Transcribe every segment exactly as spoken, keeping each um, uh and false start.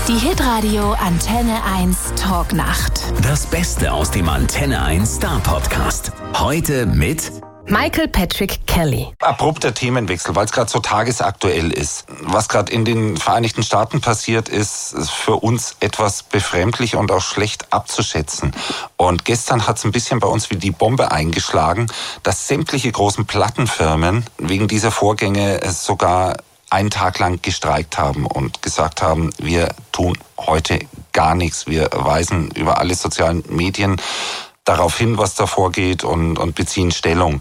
Die Hitradio Antenne eins Talknacht. Das Beste aus dem Antenne eins Star Podcast. Heute mit Michael Patrick Kelly. Abrupter Themenwechsel, weil es gerade so tagesaktuell ist. Was gerade in den Vereinigten Staaten passiert, ist für uns etwas befremdlich und auch schlecht abzuschätzen. Und gestern hat es ein bisschen bei uns wie die Bombe eingeschlagen, dass sämtliche großen Plattenfirmen wegen dieser Vorgänge sogar einen Tag lang gestreikt haben und gesagt haben, wir tun heute gar nichts. Wir weisen über alle sozialen Medien darauf hin, was da vorgeht und, und beziehen Stellung.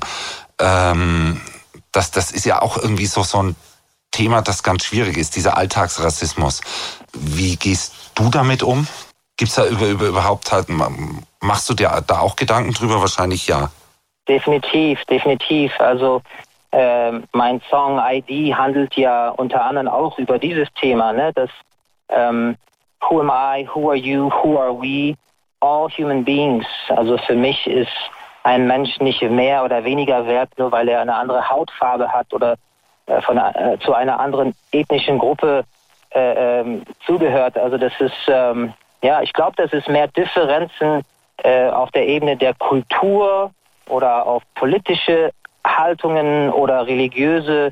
Ähm, das, das ist ja auch irgendwie so, so ein Thema, das ganz schwierig ist, dieser Alltagsrassismus. Wie gehst du damit um? Gibt's da über, über überhaupt halt, machst du dir da auch Gedanken drüber? Wahrscheinlich ja. Definitiv, definitiv. Also äh, mein Song I D handelt ja unter anderem auch über dieses Thema, ne? Das ähm, Who am I, who are you, who are we? All human beings. Also für mich ist ein Mensch nicht mehr oder weniger wert, nur weil er eine andere Hautfarbe hat oder äh, von einer, äh, zu einer anderen ethnischen Gruppe äh, ähm, zugehört. Also das ist, ähm, ja, ich glaube, das ist mehr Differenzen äh, auf der Ebene der Kultur oder auf politische Haltungen oder religiöse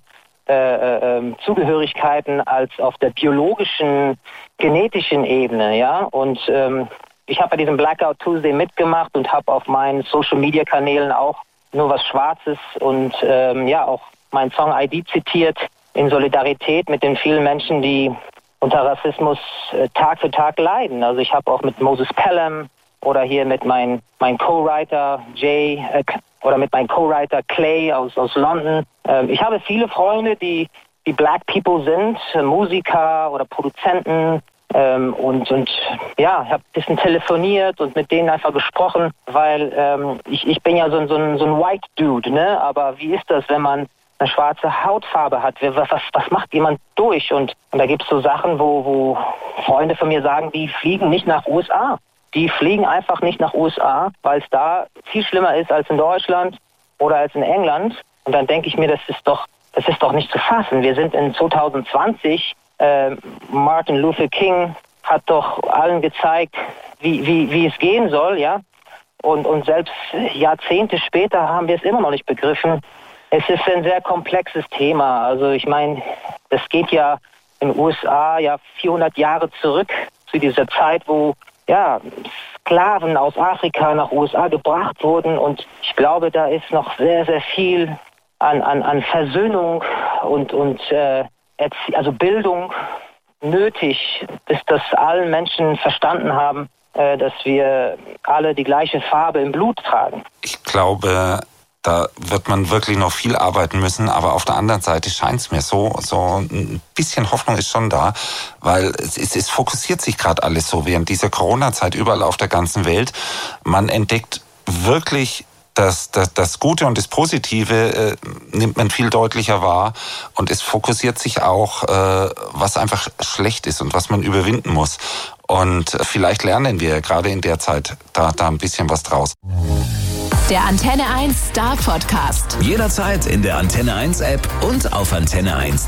äh, äh, Zugehörigkeiten als auf der biologischen, genetischen Ebene, ja. Und ähm, ich habe bei diesem Blackout Tuesday mitgemacht und habe auf meinen Social-Media-Kanälen auch nur was Schwarzes und ähm, ja auch meinen Song I D zitiert in Solidarität mit den vielen Menschen, die unter Rassismus äh, Tag für Tag leiden. Also ich habe auch mit Moses Pelham oder hier mit meinem mein Co-Writer Jay äh, oder mit meinem Co-Writer Clay aus, aus London. Ähm, ich habe viele Freunde, die, die Black People sind, äh, Musiker oder Produzenten. Ähm, und, und ja, ich habe ein bisschen telefoniert und mit denen einfach gesprochen, weil ähm, ich, ich bin ja so, so, ein, so ein White Dude, ne? Aber wie ist das, wenn man eine schwarze Hautfarbe hat? Was, was, was macht jemand durch? Und, und da gibt es so Sachen, wo, wo Freunde von mir sagen, die fliegen nicht nach U S A. Die fliegen einfach nicht nach U S A, weil es da viel schlimmer ist als in Deutschland oder als in England. Und dann denke ich mir, das ist doch, das ist doch nicht zu fassen. Wir sind in zwanzig zwanzig. Äh, Martin Luther King hat doch allen gezeigt, wie, wie, wie es gehen soll, ja. Und, und selbst Jahrzehnte später haben wir es immer noch nicht begriffen. Es ist ein sehr komplexes Thema. Also ich meine, das geht ja in den U S A ja vierhundert Jahre zurück zu dieser Zeit, wo ja Sklaven aus Afrika nach U S A gebracht wurden. Und ich glaube, da ist noch sehr, sehr viel an, an, an Versöhnung und, und äh, also Bildung nötig, bis das allen Menschen verstanden haben, dass wir alle die gleiche Farbe im Blut tragen. Ich glaube, da wird man wirklich noch viel arbeiten müssen, aber auf der anderen Seite scheint es mir so, so ein bisschen Hoffnung ist schon da, weil es, es, es fokussiert sich gerade alles so während dieser Corona-Zeit überall auf der ganzen Welt. Man entdeckt wirklich Das, das, das Gute und das Positive äh, nimmt man viel deutlicher wahr und es fokussiert sich auch, äh, was einfach schlecht ist und was man überwinden muss. Und äh, vielleicht lernen wir gerade in der Zeit da, da ein bisschen was draus. Der Antenne eins Star Podcast. jederzeit in der Antenne eins App und auf antenne eins.